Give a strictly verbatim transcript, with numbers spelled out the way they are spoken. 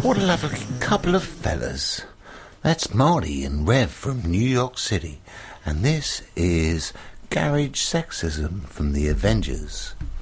What a lovely couple of fellas. That's Marty and Rev from New York City, and this is Garage Sexism from the Avengers.